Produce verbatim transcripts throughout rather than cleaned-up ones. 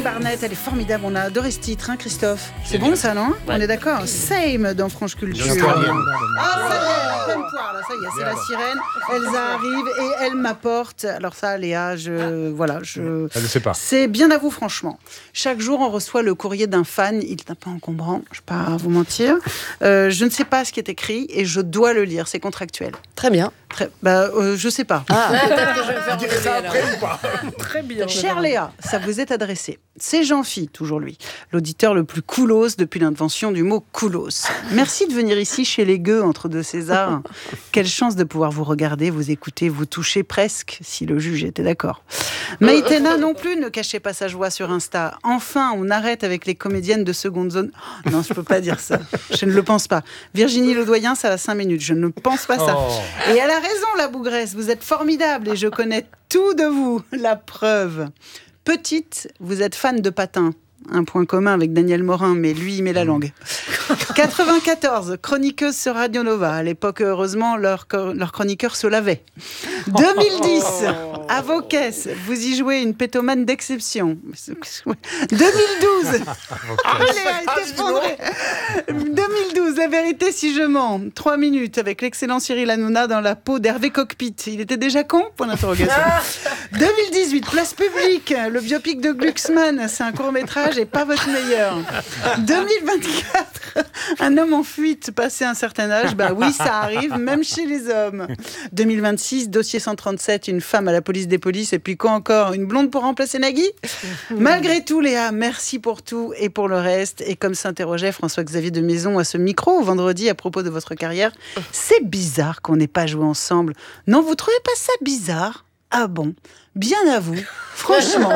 Barnett, elle est formidable, on a adoré ce titre, hein, Christophe. C'est Génial. bon ça, non? Ouais. On est d'accord? Same dans France Culture. Bien sûr. Ah, ça y est, pleine poire, là, ça y est, c'est la sirène. Elsa arrive et elle m'apporte. Alors ça, Léa, je... Voilà, je... Elle ne sait pas. C'est bien à vous, franchement. Chaque jour, on reçoit le courrier d'un fan. Il est un peu encombrant, je ne vais pas vous mentir. Euh, je ne sais pas ce qui est écrit et je dois le lire, c'est contractuel. Très bien. Très... Bah, euh, je sais pas. Ah, peut-être que je vais faire Dirais ça enlever, après alors. ou pas? Très bien. Cher Léa, ça vous est adressé. C'est Jean-Phi, toujours lui, l'auditeur le plus coolos depuis l'invention du mot coolos. Merci de venir ici chez les gueux entre deux Césars. Quelle chance de pouvoir vous regarder, vous écouter, vous toucher presque, si le juge était d'accord. Maïtena non plus ne cachait pas sa joie sur Insta. Enfin, on arrête avec les comédiennes de seconde zone. Oh, non, je peux pas dire ça. Je ne le pense pas. Virginie Ledoyen, ça va cinq minutes. Je ne pense pas ça. Oh. Et elle a raison, la bougresse. Vous êtes formidable et je connais tout de vous. La preuve. Petite, vous êtes fan de patins. Un point commun avec Daniel Morin, mais lui, il met la langue. quatre-vingt-quatorze, chroniqueuse sur Radio Nova. À l'époque, heureusement, leur, leur chroniqueur se lavait. deux mille dix, à vos caisses, vous y jouez une pétomane d'exception. deux mille douze, ah, Léa est effondrée. deux mille douze, la vérité si je mens. Trois minutes avec l'excellent Cyril Hanouna dans la peau d'Hervé Cockpit. Il était déjà con? Point d'interrogation. deux mille dix-huit, place publique, le biopic de Glucksmann. C'est un court-métrage et pas votre meilleur. deux mille vingt-quatre, un homme en fuite passé un certain âge. Bah oui, ça arrive, même chez les hommes. deux mille vingt-six, dossier cent trente-sept, une femme à la police des polices. Et puis quoi encore? Une blonde pour remplacer Nagui? Malgré tout, Léa, merci pour tout et pour le reste. Et comme s'interrogeait François-Xavier de Maison à ce micro vendredi à propos de votre carrière, c'est bizarre qu'on n'ait pas joué ensemble. Non, vous trouvez pas ça bizarre? Ah bon? Bien à vous, franchement.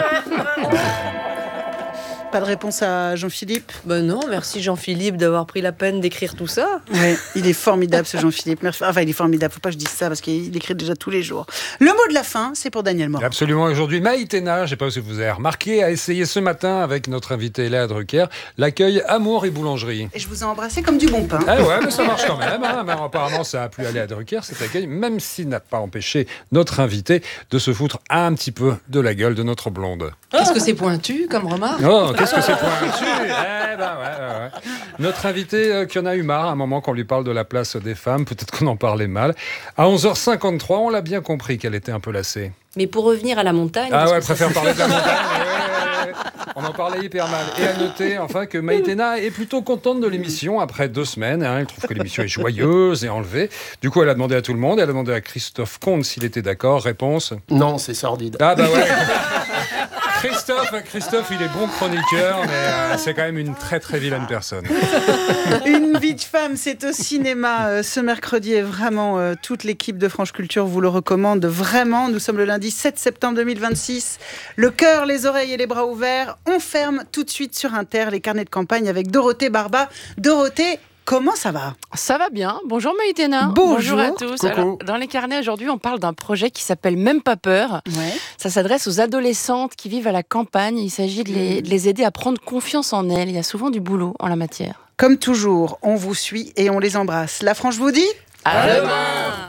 Pas de réponse à Jean-Philippe? Ben non, merci Jean-Philippe d'avoir pris la peine d'écrire tout ça. Oui, il est formidable ce Jean-Philippe. Merci. Enfin, il est formidable, faut pas que je dise ça parce qu'il écrit déjà tous les jours. Le mot de la fin, c'est pour Daniel Morin. Absolument, aujourd'hui, Maïtena, je ne sais pas si vous avez remarqué, a essayé ce matin avec notre invitée Léa Drucker l'accueil Amour et Boulangerie. Et je vous ai embrassé comme du bon pain. Ah ouais, mais ça marche quand même. Hein. Mais apparemment, ça a plu à Léa Drucker, cet accueil, même s'il n'a pas empêché notre invité de se foutre un petit peu de la gueule de notre blonde. Qu'est-ce que c'est pointu comme remarque? Oh, qu'est-ce que c'est pointu? Eh ben ouais, ouais, ouais. Notre invité euh, qui en a eu marre à un moment qu'on lui parle de la place des femmes, peut-être qu'on en parlait mal. À onze heures cinquante-trois, on l'a bien compris qu'elle était un peu lassée. Mais pour revenir à la montagne... Ah parce ouais, que elle préfère ça- parler de la montagne. Ouais, ouais, ouais. On en parlait hyper mal. Et à noter enfin que Maïtena est plutôt contente de l'émission après deux semaines. Hein. Elle trouve que l'émission est joyeuse et enlevée. Du coup, elle a demandé à tout le monde. Elle a demandé à Christophe Comte s'il était d'accord. Réponse. Non, c'est sordide. Ah bah ouais. Christophe, Christophe, il est bon chroniqueur, mais euh, c'est quand même une très très vilaine personne. Une vie de femme, c'est au cinéma euh, ce mercredi et vraiment euh, toute l'équipe de France Culture vous le recommande vraiment. Nous sommes le lundi sept septembre deux mille vingt-six. Le cœur, les oreilles et les bras ouverts. On ferme tout de suite sur Inter les carnets de campagne avec Dorothée Barba. Dorothée, comment ça va? Ça va bien. Bonjour Maïtena. Bonjour. à tous. Coucou. Alors, dans les carnets aujourd'hui, on parle d'un projet qui s'appelle Même pas peur. Ouais. Ça s'adresse aux adolescentes qui vivent à la campagne. Il s'agit de les, de les aider à prendre confiance en elles. Il y a souvent du boulot en la matière. Comme toujours, on vous suit et on les embrasse. La France vous dit? À demain.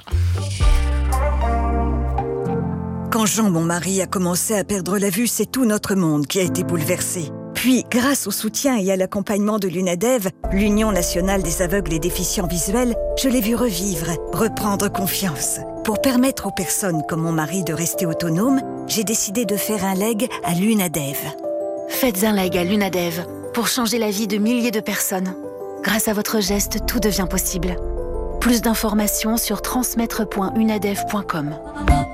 Quand Jean, mon mari, a commencé à perdre la vue, c'est tout notre monde qui a été bouleversé. Puis, grâce au soutien et à l'accompagnement de l'UNADEV, l'Union nationale des aveugles et déficients visuels, je l'ai vu revivre, reprendre confiance. Pour permettre aux personnes comme mon mari de rester autonomes, j'ai décidé de faire un leg à l'UNADEV. Faites un leg à l'UNADEV pour changer la vie de milliers de personnes. Grâce à votre geste, tout devient possible. Plus d'informations sur transmettre point unadev point com.